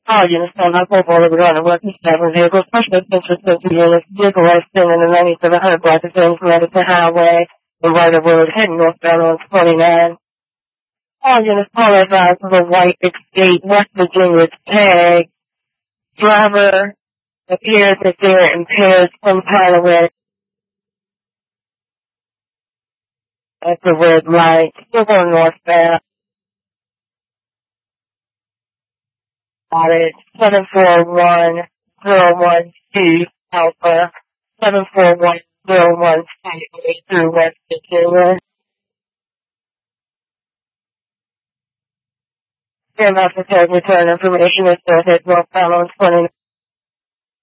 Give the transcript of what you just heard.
units on Apple Boulevard on West Seven vehicles, special attention to units, vehicle accident in the 9700 block of James Madison Highway, the right of road heading northbound on 29. All units call advised of a white Escape, West Virginia tag. Driver appears that they're impaired some kind of way at the red light, still going northbound. Got it. 741012 Alpha. 741012 through West Virginia. Stand by for return information is still hit northbound on 29.